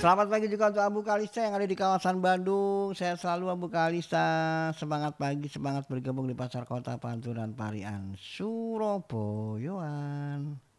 Selamat pagi juga untuk Abu Kalista yang ada di kawasan Bandung. Saya selalu Abu Kalista. Semangat pagi, semangat bergabung di Pasar Kota Panturan Parian, Surabaya.